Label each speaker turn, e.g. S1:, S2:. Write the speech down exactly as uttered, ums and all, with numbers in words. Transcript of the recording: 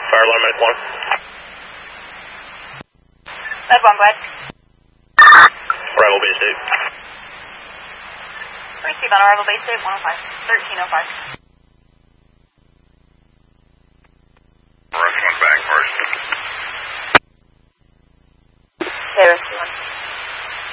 S1: Fire alarm medic one.
S2: Med one, go ahead.
S1: Arrival base eight.
S2: Receive on arrival base eight, one oh five, thirteen oh five.